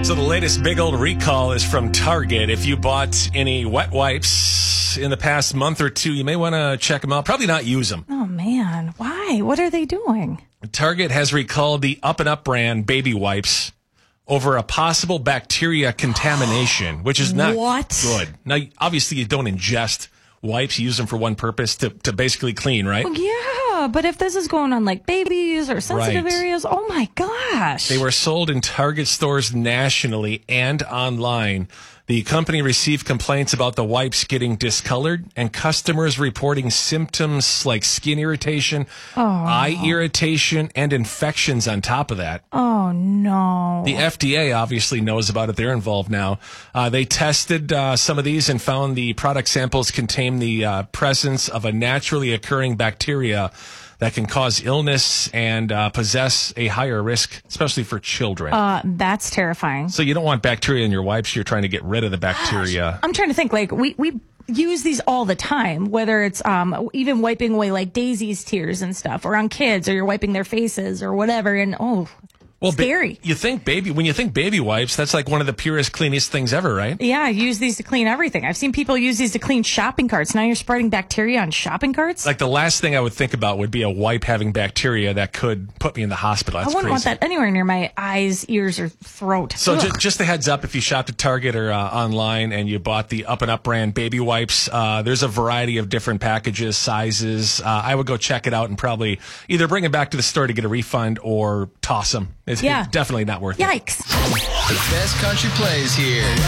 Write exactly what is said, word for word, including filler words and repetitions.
So the latest big old recall is from Target. If you bought any wet wipes in the past month or two, you may want to check them out. Probably not use them. Oh, man. Why? What are they doing? Target has recalled the Up and Up brand baby wipes over a possible bacteria contamination, which is not What? good. Now, obviously, you don't ingest wipes. You use them for one purpose, to, to basically clean, right? Yeah, but if this is going on like babies or sensitive Right. areas, oh my gosh. They were sold in Target stores nationally and online. The company received complaints about the wipes getting discolored and customers reporting symptoms like skin irritation, eye irritation, and infections on top of that. Oh, no. The F D A obviously knows about it. They're involved now. Uh, they tested uh, some of these and found the product samples contain the uh, presence of a naturally occurring bacteria that can cause illness and uh, possess a higher risk, especially for children. Uh, that's terrifying. So you don't want bacteria in your wipes. You're trying to get rid of the bacteria. I'm trying to think, like, we, we use these all the time, whether it's um, even wiping away, like, Daisy's tears and stuff, or on kids, or you're wiping their faces or whatever, and, oh, Well, ba- scary. you think baby, when you think baby wipes, that's like one of the purest, cleanest things ever, right? Yeah, I use these to clean everything. I've seen people use these to clean shopping carts. Now you're spreading bacteria on shopping carts? Like the last thing I would think about would be a wipe having bacteria that could put me in the hospital. That's I wouldn't crazy. want that anywhere near my eyes, ears, or throat. So Ugh. just, just a heads up, if you shopped at Target or uh, online and you bought the Up and Up brand baby wipes, uh, there's a variety of different packages, sizes. Uh, I would go check it out and probably either bring it back to the store to get a refund or toss them. It's Yeah. definitely not worth it. Yikes. The best country plays here.